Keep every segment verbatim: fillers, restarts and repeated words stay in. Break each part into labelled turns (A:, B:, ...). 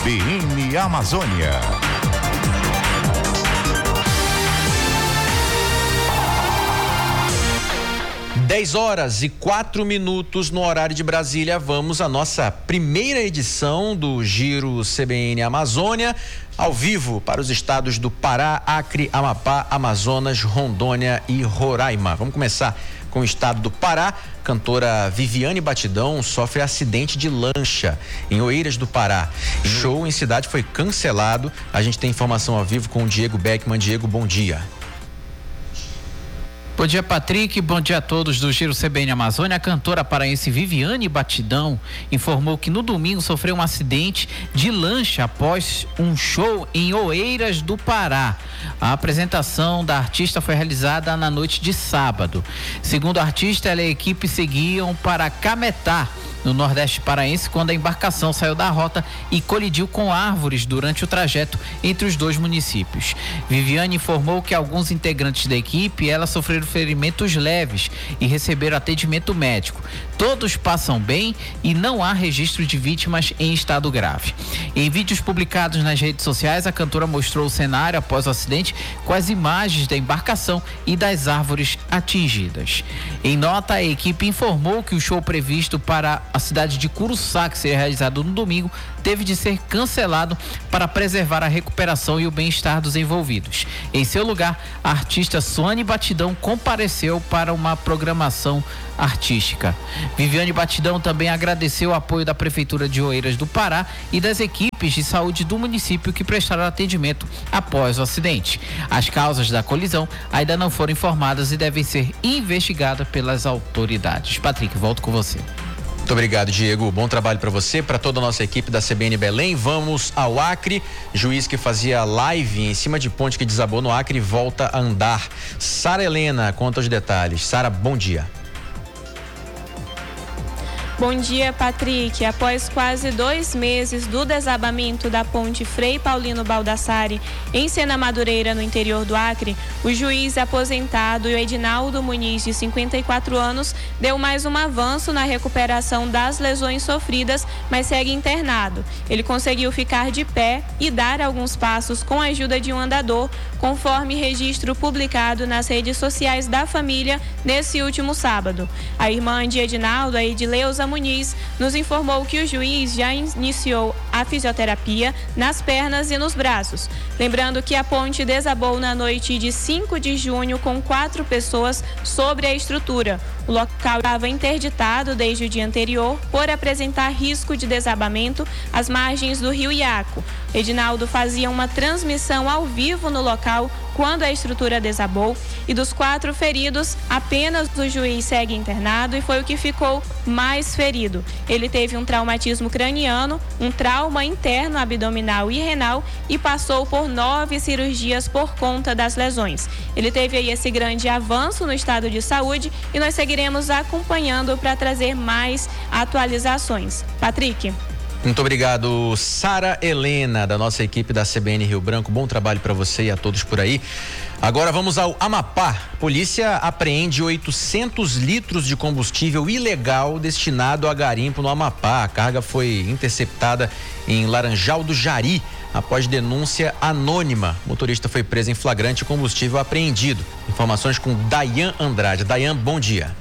A: B N Amazônia.
B: dez horas e quatro minutos no horário de Brasília. Vamos à nossa primeira edição do Giro C B N Amazônia, ao vivo para os estados do Pará, Acre, Amapá, Amazonas, Rondônia e Roraima. Vamos começar com o estado do Pará. Cantora Viviane Batidão sofre acidente de lancha em Oeiras do Pará. Show em cidade foi cancelado. A gente tem informação ao vivo com o Diego Beckman. Diego, bom dia.
C: Bom dia, Patrick. Bom dia a todos do Giro C B N Amazônia. A cantora paraense Viviane Batidão informou que no domingo sofreu um acidente de lancha após um show em Oeiras do Pará. A apresentação da artista foi realizada na noite de sábado. Segundo a artista, ela e a equipe seguiam para Cametá, no Nordeste paraense, quando a embarcação saiu da rota e colidiu com árvores durante o trajeto entre os dois municípios. Viviane informou que alguns integrantes da equipe ela sofreram ferimentos leves e receberam atendimento médico. Todos passam bem e não há registro de vítimas em estado grave. Em vídeos publicados nas redes sociais, a cantora mostrou o cenário após o acidente com as imagens da embarcação e das árvores atingidas. Em nota, a equipe informou que o show previsto para a cidade de Curuçá, que seria realizado no domingo, teve de ser cancelado para preservar a recuperação e o bem-estar dos envolvidos. Em seu lugar, a artista Suane Batidão compareceu para uma programação artística. Viviane Batidão também agradeceu o apoio da Prefeitura de Oeiras do Pará e das equipes de saúde do município que prestaram atendimento após o acidente. As causas da colisão ainda não foram informadas e devem ser investigadas pelas autoridades. Patrick, volto com você.
B: Muito obrigado, Diego. Bom trabalho para você, para toda a nossa equipe da C B N Belém. Vamos ao Acre. Juiz que fazia live em cima de ponte que desabou no Acre volta a andar. Sara Helena conta os detalhes. Sara, bom dia.
D: Bom dia, Patrick. Após quase dois meses do desabamento da ponte Frei Paulino Baldassari em Sena Madureira, no interior do Acre, o juiz aposentado Edinaldo Muniz, de cinquenta e quatro anos, deu mais um avanço na recuperação das lesões sofridas, mas segue internado. Ele conseguiu ficar de pé e dar alguns passos com a ajuda de um andador, conforme registro publicado nas redes sociais da família nesse último sábado. A irmã de Edinaldo, a Edileuza Muniz, nos informou que o juiz já iniciou a fisioterapia nas pernas e nos braços. Lembrando que a ponte desabou na noite de cinco de junho com quatro pessoas sobre a estrutura. O local estava interditado desde o dia anterior por apresentar risco de desabamento às margens do rio Iaco. Edinaldo fazia uma transmissão ao vivo no local quando a estrutura desabou, e dos quatro feridos, apenas o juiz segue internado e foi o que ficou mais ferido. Ele teve um traumatismo craniano, um trauma interno abdominal e renal e passou por nove cirurgias por conta das lesões. Ele teve aí esse grande avanço no estado de saúde e nós seguiremos acompanhando para trazer mais atualizações. Patrick.
B: Muito obrigado, Sara Helena, da nossa equipe da C B N Rio Branco. Bom trabalho para você e a todos por aí. Agora vamos ao Amapá. Polícia apreende oitocentos litros de combustível ilegal destinado a garimpo no Amapá. A carga foi interceptada em Laranjal do Jari após denúncia anônima. O motorista foi preso em flagrante e combustível apreendido. Informações com Dayan Andrade. Dayan, bom dia.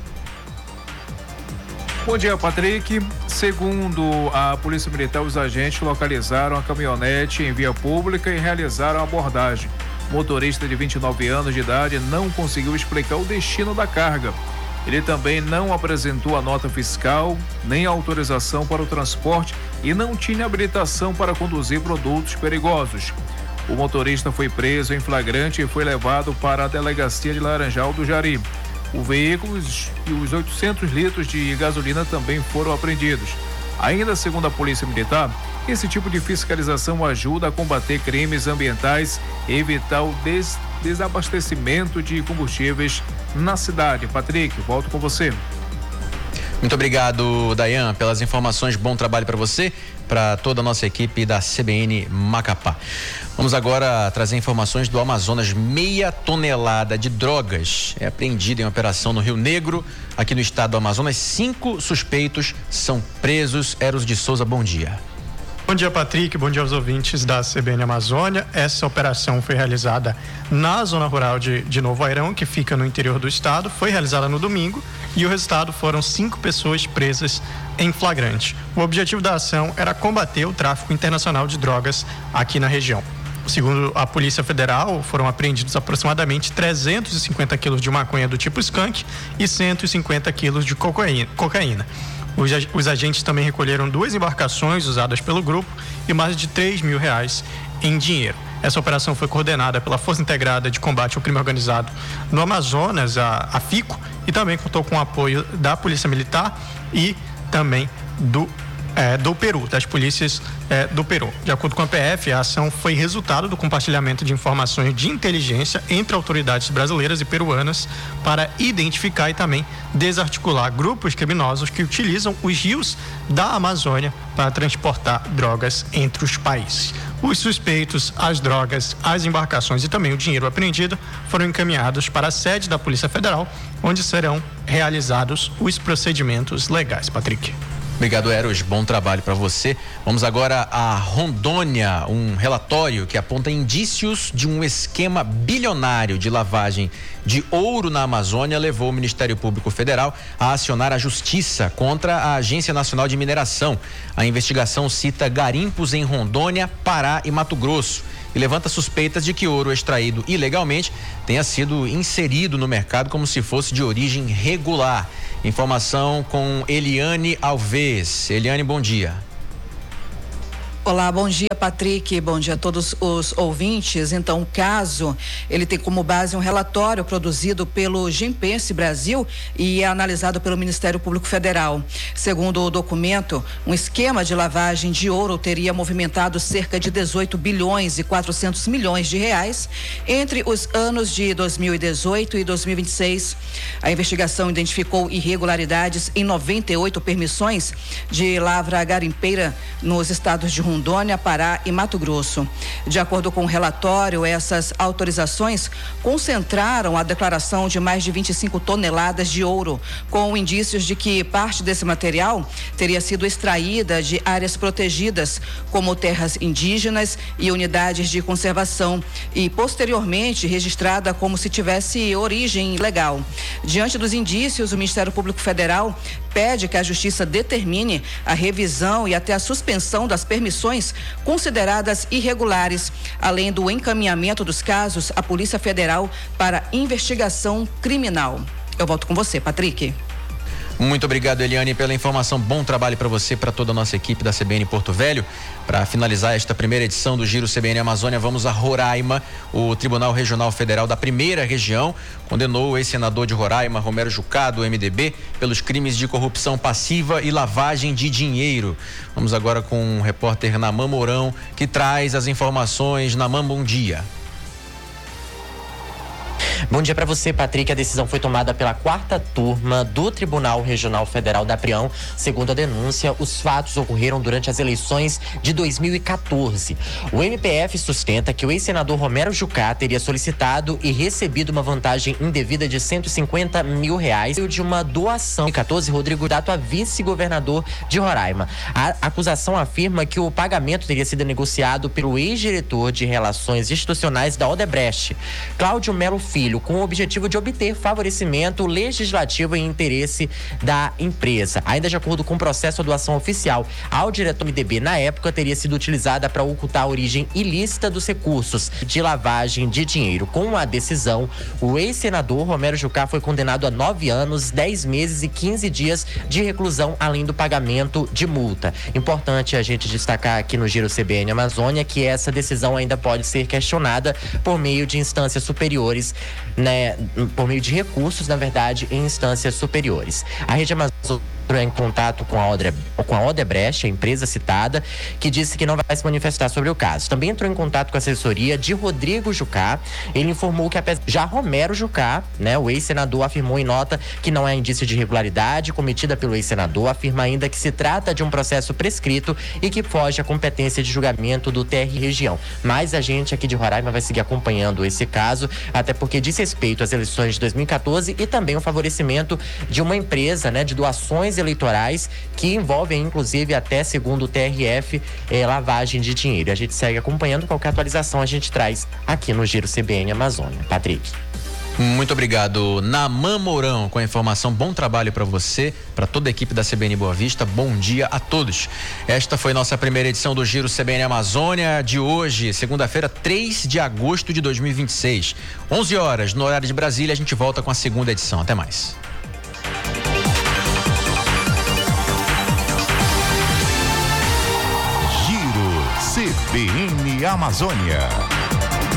E: Bom dia, Patrick. Segundo a Polícia Militar, os agentes localizaram a caminhonete em via pública e realizaram a abordagem. O motorista de vinte e nove anos de idade não conseguiu explicar o destino da carga. Ele também não apresentou a nota fiscal, nem a autorização para o transporte e não tinha habilitação para conduzir produtos perigosos. O motorista foi preso em flagrante e foi levado para a delegacia de Laranjal do Jari. O veículo e os oitocentos litros de gasolina também foram apreendidos. Ainda segundo a Polícia Militar, esse tipo de fiscalização ajuda a combater crimes ambientais e evitar o des- desabastecimento de combustíveis na cidade. Patrick, volto com você.
B: Muito obrigado, Dayan, pelas informações. Bom trabalho para você, para toda a nossa equipe da C B N Macapá. Vamos agora trazer informações do Amazonas. Meia tonelada de drogas é apreendida em operação no Rio Negro, aqui no estado do Amazonas. Cinco suspeitos são presos. Eros de Souza, bom dia.
F: Bom dia, Patrick. Bom dia aos ouvintes da C B N Amazônia. Essa operação foi realizada na zona rural de, de Novo Airão, que fica no interior do estado. Foi realizada no domingo e o resultado foram cinco pessoas presas em flagrante. O objetivo da ação era combater o tráfico internacional de drogas aqui na região. Segundo a Polícia Federal, foram apreendidos aproximadamente trezentos e cinquenta quilos de maconha do tipo skunk e cento e cinquenta quilos de cocaína. Os, os agentes também recolheram duas embarcações usadas pelo grupo e mais de três mil reais em dinheiro. Essa operação foi coordenada pela Força Integrada de Combate ao Crime Organizado no Amazonas, a, a FICO, e também contou com o apoio da Polícia Militar e também do É, do Peru, das polícias é, do Peru. De acordo com a P F, a ação foi resultado do compartilhamento de informações de inteligência entre autoridades brasileiras e peruanas para identificar e também desarticular grupos criminosos que utilizam os rios da Amazônia para transportar drogas entre os países. Os suspeitos, as drogas, as embarcações e também o dinheiro apreendido foram encaminhados para a sede da Polícia Federal, onde serão realizados os procedimentos legais. Patrick.
B: Obrigado, Eros. Bom trabalho para você. Vamos agora a Rondônia, um relatório que aponta indícios de um esquema bilionário de lavagem de ouro na Amazônia levou o Ministério Público Federal a acionar a justiça contra a Agência Nacional de Mineração. A investigação cita garimpos em Rondônia, Pará e Mato Grosso e levanta suspeitas de que ouro extraído ilegalmente tenha sido inserido no mercado como se fosse de origem regular. Informação com Eliane Alves. Eliane, bom dia.
G: Olá, bom dia, Patrick, bom dia a todos os ouvintes. Então, o caso, ele tem como base um relatório produzido pelo Gimpense Brasil e é analisado pelo Ministério Público Federal. Segundo o documento, um esquema de lavagem de ouro teria movimentado cerca de dezoito bilhões e quatrocentos milhões de reais entre os anos de dois mil e dezoito e dois mil e vinte e seis. A investigação identificou irregularidades em noventa e oito permissões de lavra garimpeira nos estados de Rondônia, Rondônia, Pará e Mato Grosso. De acordo com o relatório, essas autorizações concentraram a declaração de mais de vinte e cinco toneladas de ouro, com indícios de que parte desse material teria sido extraída de áreas protegidas, como terras indígenas e unidades de conservação, e posteriormente registrada como se tivesse origem legal. Diante dos indícios, o Ministério Público Federal pede que a Justiça determine a revisão e até a suspensão das permissões consideradas irregulares, além do encaminhamento dos casos à Polícia Federal para investigação criminal. Eu volto com você, Patrick.
B: Muito obrigado, Eliane, pela informação. Bom trabalho para você, para toda a nossa equipe da C B N Porto Velho. Para finalizar esta primeira edição do Giro C B N Amazônia, vamos a Roraima. O Tribunal Regional Federal da Primeira Região condenou o ex-senador de Roraima, Romero Jucá, do M D B, pelos crimes de corrupção passiva e lavagem de dinheiro. Vamos agora com o repórter Naman Mourão, que traz as informações. Naman, bom dia.
H: Bom dia para você, Patrick. A decisão foi tomada pela quarta turma do Tribunal Regional Federal da Prião. Segundo a denúncia, os fatos ocorreram durante as eleições de dois mil e quatorze. O M P F sustenta que o ex-senador Romero Jucá teria solicitado e recebido uma vantagem indevida de cento e cinquenta mil reais de uma doação. Em quatorze, Rodrigo Dato, a vice-governador de Roraima. A acusação afirma que o pagamento teria sido negociado pelo ex-diretor de Relações Institucionais da Odebrecht, Cláudio Melo Filho, com o objetivo de obter favorecimento legislativo em interesse da empresa. Ainda de acordo com o processo, a doação oficial ao diretor M D B na época teria sido utilizada para ocultar a origem ilícita dos recursos de lavagem de dinheiro. Com a decisão, o ex-senador Romero Jucá foi condenado a nove anos, dez meses e quinze dias de reclusão, além do pagamento de multa. Importante a gente destacar aqui no Giro C B N Amazônia que essa decisão ainda pode ser questionada por meio de instâncias superiores, né, por meio de recursos, na verdade, em instâncias superiores. A Rede Amazônia entrou em contato com a, Odre, com a Odebrecht, a empresa citada, que disse que não vai se manifestar sobre o caso. Também entrou em contato com a assessoria de Rodrigo Jucá. Ele informou que apesar já Romero Jucá, né, o ex-senador, afirmou em nota que não é indício de irregularidade cometida pelo ex-senador, afirma ainda que se trata de um processo prescrito e que foge à competência de julgamento do T R Região. Mas a gente aqui de Roraima vai seguir acompanhando esse caso, até porque diz respeito às eleições de dois mil e quatorze e também o favorecimento de uma empresa, né, de doações questões eleitorais que envolvem, inclusive, até segundo o T R F, eh, lavagem de dinheiro. A gente segue acompanhando, qualquer atualização a gente traz aqui no Giro C B N Amazônia. Patrick.
B: Muito obrigado, Naman Mourão, com a informação. Bom trabalho para você, para toda a equipe da C B N Boa Vista. Bom dia a todos. Esta foi nossa primeira edição do Giro C B N Amazônia de hoje, segunda-feira, três de agosto de dois mil e vinte e seis. onze horas, no horário de Brasília, a gente volta com a segunda edição. Até mais.
A: Giro C B N Amazônia.